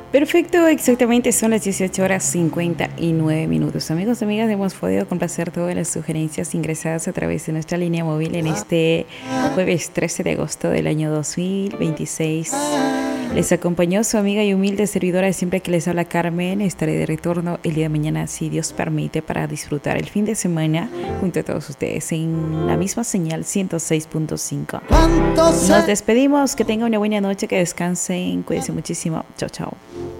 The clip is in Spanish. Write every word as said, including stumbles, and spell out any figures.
Perfecto, exactamente son las dieciocho horas cincuenta y nueve minutos. Amigos y amigas, hemos podido complacer todas las sugerencias ingresadas a través de nuestra línea móvil en este jueves trece de agosto del año dos mil veintiséis. Les acompañó su amiga y humilde servidora siempre que les habla Carmen. Estaré de retorno el día de mañana, si Dios permite, para disfrutar el fin de semana junto a todos ustedes en la misma señal ciento seis punto cinco. Nos despedimos, que tengan una buena noche, que descansen, cuídense muchísimo. Chao, chao.